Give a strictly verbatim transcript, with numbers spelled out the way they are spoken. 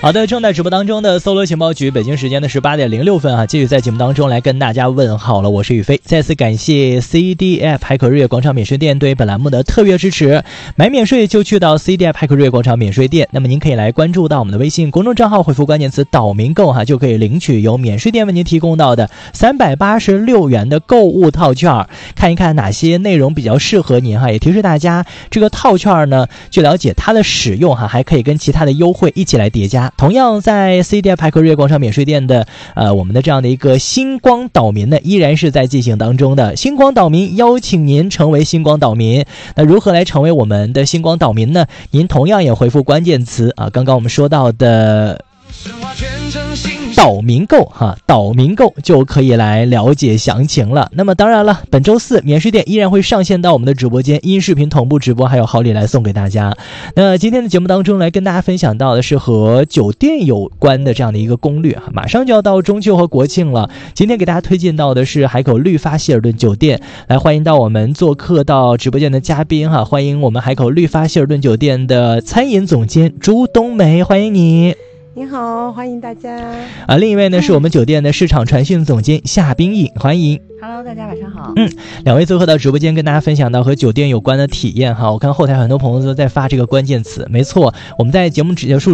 好的，正在直播当中的搜罗情报局，北京时间的是八点零六分啊，继续在节目当中来跟大家问好了，我是宇飞，再次感谢 C D F 海口日月广场免税店对本栏目的特别支持，买免税就去到 C D F 海口日月广场免税店，那么您可以来关注到我们的微信公众账号，回复关键词岛民购哈，就可以领取由免税店为您提供到的三百八十六元的购物套券，看一看哪些内容比较适合您哈，也提示大家这个套券呢，据了解它的使用哈，还可以跟其他的优惠一起来叠加。同样在 C D F 海口日月广场免税店的呃，我们的这样的一个星光岛民呢，依然是在进行当中的。星光岛民邀请您成为星光岛民，那如何来成为我们的星光岛民呢？您同样也回复关键词啊，刚刚我们说到的岛民购哈，岛民购就可以来了解详情了。那么当然了，本周四免税店依然会上线到我们的直播间，音视频同步直播，还有好礼来送给大家。那今天的节目当中来跟大家分享到的是和酒店有关的这样的一个攻略，马上就要到中秋和国庆了，今天给大家推荐到的是海口绿发希尔顿酒店，来欢迎到我们做客到直播间的嘉宾哈，欢迎我们海口绿发希尔顿酒店的餐饮总监朱冬梅，欢迎你。 您好，欢迎大家。 啊，另一位呢是我们酒店的市场传讯总监夏冰颖，欢迎。 Hello， 大家晚上好。 嗯，两位做客到直播间，跟大家分享到和酒店有关的体验哈。我看后台很多朋友都在发这个关键词，没错，我们在节目结束